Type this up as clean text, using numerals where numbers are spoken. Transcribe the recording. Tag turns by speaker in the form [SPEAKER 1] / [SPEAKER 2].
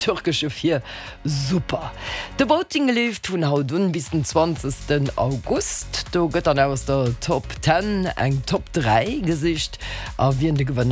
[SPEAKER 1] türkische vier super. De Voting lief vun hautun bis den 20. August. Do gëtt dann aus der Top 10 eng Top 3 Gesicht a wie de Gouverneur